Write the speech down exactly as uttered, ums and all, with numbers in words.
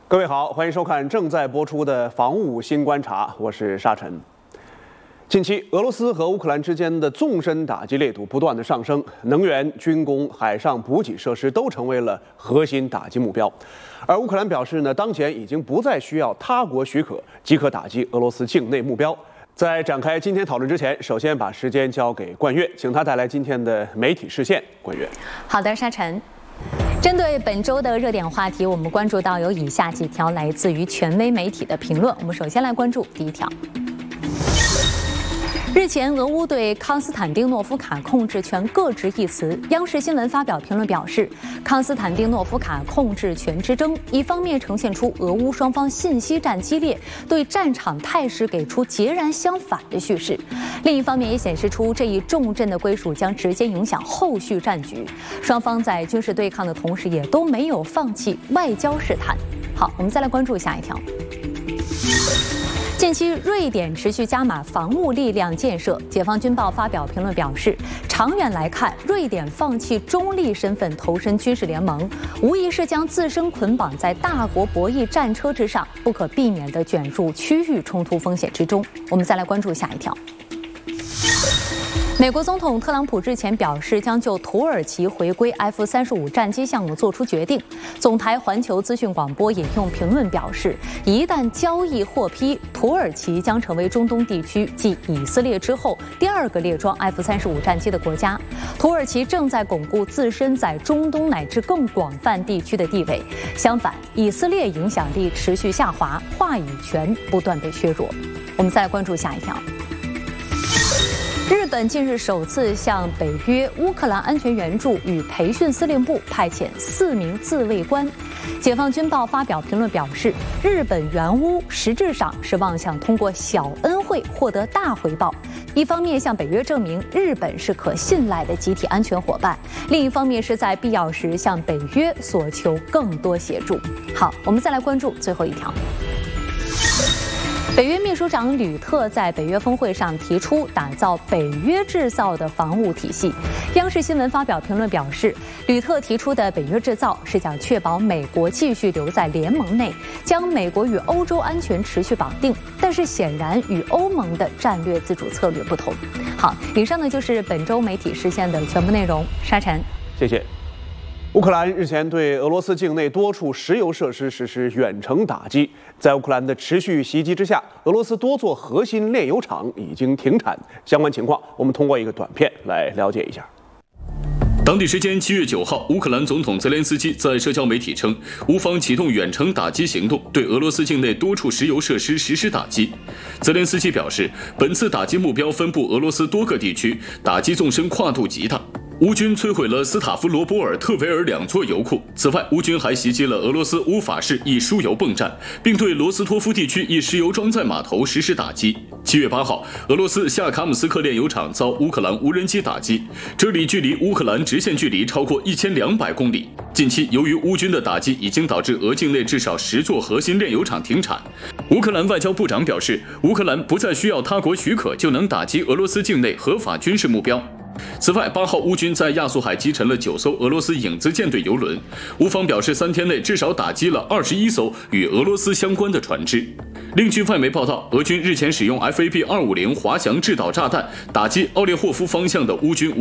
各位好，欢迎收看正在播出的《防务新观察》，我是沙尘。近期，俄罗斯和乌克兰之间的纵深打击烈度不断的上升，能源、军工、海上补给设施都成为了核心打击目标。而乌克兰表示呢，当前已经不再需要他国许可即可打击俄罗斯境内目标。在展开今天讨论之前，首先把时间交给冠岳，请他带来今天的媒体视线。冠岳， 好的，沙尘。针对本周的热点话题，我们关注到有以下几条来自于权威媒体的评论。我们首先来关注第一条。日前，俄乌对康斯坦丁诺夫卡控制权各执一词。央视新闻发表评论表示，康斯坦丁诺夫卡控制权之争，一方面呈现出俄乌双方信息战激烈，对战场态势给出截然相反的叙事；另一方面也显示出这一重镇的归属将直接影响后续战局。双方在军事对抗的同时，也都没有放弃外交试探。好，我们再来关注下一条。近期，瑞典持续加码防务力量建设。解放军报发表评论表示，长远来看，瑞典放弃中立身份投身军事联盟，无疑是将自身捆绑在大国博弈战车之上，不可避免地卷入区域冲突风险之中。我们再来关注下一条。美国总统特朗普日前表示，将就土耳其回归 F 三十五战机项目做出决定。总台环球资讯广播引用评论表示，一旦交易获批，土耳其将成为中东地区继以色列之后第二个列装 F 三十五战机的国家。土耳其正在巩固自身在中东乃至更广泛地区的地位。相反，以色列影响力持续下滑，话语权不断被削弱。我们再来关注下一条。日本近日首次向北约乌克兰安全援助与培训司令部派遣四名自卫官。解放军报发表评论表示，日本援乌实质上是妄想通过小恩惠获得大回报，一方面向北约证明日本是可信赖的集体安全伙伴，另一方面是在必要时向北约索求更多协助。好，我们再来关注最后一条。北约秘书长吕特在北约峰会上提出打造北约制造的防务体系。央视新闻发表评论表示，吕特提出的北约制造是想确保美国继续留在联盟内，将美国与欧洲安全持续绑定。但是显然与欧盟的战略自主策略不同。好，以上呢就是本周媒体视线的全部内容。沙尘， 谢谢。乌克兰日前对俄罗斯境内多处石油设施实施远程打击，在乌克兰的持续袭击之下，俄罗斯多座核心炼油厂已经停产。相关情况，我们通过一个短片来了解一下。 当地时间七月九号，乌克兰总统泽连斯基在社交媒体称，乌方启动远程打击行动，对俄罗斯境内多处石油设施实施打击。泽连斯基表示，本次打击目标分布俄罗斯多个地区，打击纵深跨度极大。乌军摧毁了斯塔夫罗波尔特维尔两座油库。此外，乌军还袭击了俄罗斯乌法市一输油泵站，并对罗斯托夫地区一石油装载码头实施打击。七月八号，俄罗斯夏卡姆斯克炼油厂遭乌克兰无人机打击，这里距离乌克兰直线距离超过一千两百公里。近期，由于乌军的打击已经导致俄境内至少十座核心炼油厂停产。乌克兰外交部长表示，乌克兰不再需要他国许可就能打击俄罗斯境内合法军事目标。此外，八号乌军在亚速海击沉了九艘俄罗斯影子舰队油轮。乌方表示，三天内至少打击了二十一艘与俄罗斯相关的船只。另据外媒报道，俄军日前使用 F A B 二五零滑翔制导炸弹打击奥列霍夫方向的乌军